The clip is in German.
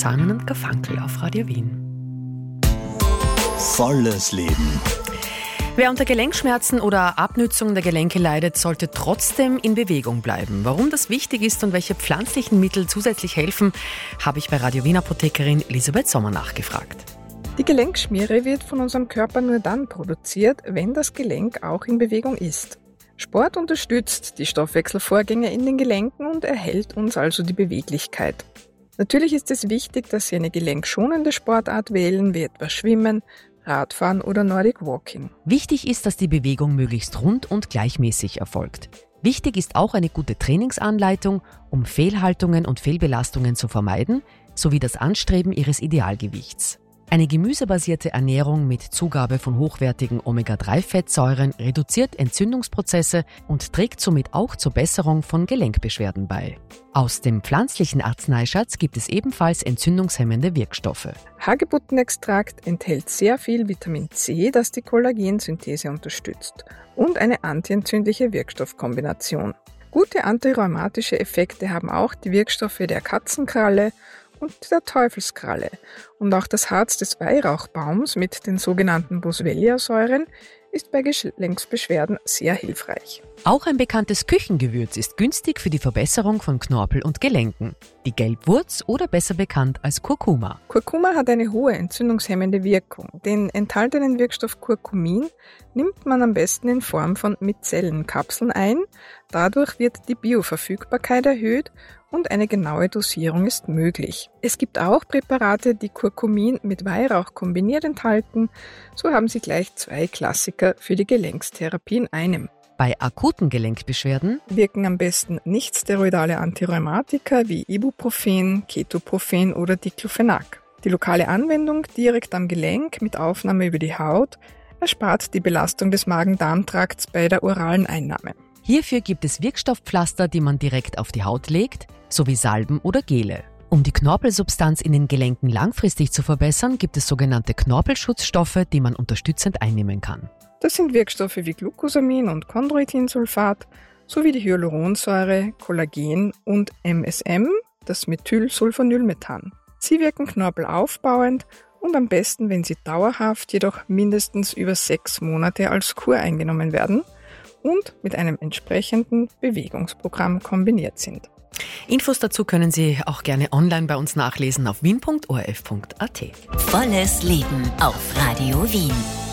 Salmen und Garfunkel auf Radio Wien. Volles Leben. Wer unter Gelenkschmerzen oder Abnützung der Gelenke leidet, sollte trotzdem in Bewegung bleiben. Warum das wichtig ist und welche pflanzlichen Mittel zusätzlich helfen, habe ich bei Radio Wien Apothekerin Elisabeth Sommer nachgefragt. Die Gelenkschmiere wird von unserem Körper nur dann produziert, wenn das Gelenk auch in Bewegung ist. Sport unterstützt die Stoffwechselvorgänge in den Gelenken und erhält uns also die Beweglichkeit. Natürlich ist es wichtig, dass Sie eine gelenkschonende Sportart wählen, wie etwa Schwimmen, Radfahren oder Nordic Walking. Wichtig ist, dass die Bewegung möglichst rund und gleichmäßig erfolgt. Wichtig ist auch eine gute Trainingsanleitung, um Fehlhaltungen und Fehlbelastungen zu vermeiden, sowie das Anstreben Ihres Idealgewichts. Eine gemüsebasierte Ernährung mit Zugabe von hochwertigen Omega-3-Fettsäuren reduziert Entzündungsprozesse und trägt somit auch zur Besserung von Gelenkbeschwerden bei. Aus dem pflanzlichen Arzneischatz gibt es ebenfalls entzündungshemmende Wirkstoffe. Hagebuttenextrakt enthält sehr viel Vitamin C, das die Kollagensynthese unterstützt, und eine antientzündliche Wirkstoffkombination. Gute antirheumatische Effekte haben auch die Wirkstoffe der Katzenkralle und der Teufelskralle. Und auch das Harz des Weihrauchbaums mit den sogenannten Boswellia-Säuren ist bei Gelenksbeschwerden sehr hilfreich. Auch ein bekanntes Küchengewürz ist günstig für die Verbesserung von Knorpel und Gelenken. Die Gelbwurz oder besser bekannt als Kurkuma. Kurkuma hat eine hohe entzündungshemmende Wirkung. Den enthaltenen Wirkstoff Curcumin nimmt man am besten in Form von Micellenkapseln ein. Dadurch wird die Bioverfügbarkeit erhöht und eine genaue Dosierung ist möglich. Es gibt auch Präparate, die Curcumin mit Weihrauch kombiniert enthalten. So haben Sie gleich 2 Klassiker für die Gelenkstherapie in einem. Bei akuten Gelenkbeschwerden wirken am besten nichtsteroidale Antirheumatika wie Ibuprofen, Ketoprofen oder Diclofenac. Die lokale Anwendung direkt am Gelenk mit Aufnahme über die Haut erspart die Belastung des Magen-Darm-Trakts bei der oralen Einnahme. Hierfür gibt es Wirkstoffpflaster, die man direkt auf die Haut legt, sowie Salben oder Gele. Um die Knorpelsubstanz in den Gelenken langfristig zu verbessern, gibt es sogenannte Knorpelschutzstoffe, die man unterstützend einnehmen kann. Das sind Wirkstoffe wie Glucosamin und Chondroitinsulfat sowie die Hyaluronsäure, Kollagen und MSM, das Methylsulfonylmethan. Sie wirken knorpelaufbauend und am besten, wenn sie dauerhaft, jedoch mindestens über 6 Monate als Kur eingenommen werden und mit einem entsprechenden Bewegungsprogramm kombiniert sind. Infos dazu können Sie auch gerne online bei uns nachlesen auf wien.orf.at. Volles Leben auf Radio Wien.